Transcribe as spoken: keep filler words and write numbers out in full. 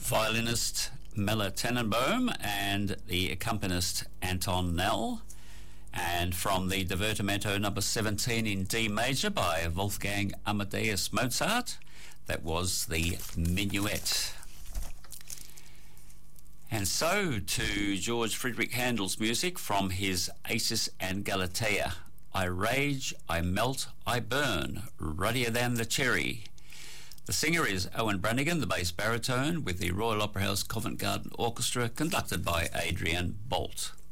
violinist Melle Tenenbaum and the accompanist Anton Nell. And from the Divertimento number seventeen in D major by Wolfgang Amadeus Mozart, that was the Minuet. And so to George Friedrich Handel's music from his Acis and Galatea. I rage, I melt, I burn, ruddier than the cherry. The singer is Owen Brannigan, the bass baritone, with the Royal Opera House Covent Garden Orchestra, conducted by Adrian Bolt.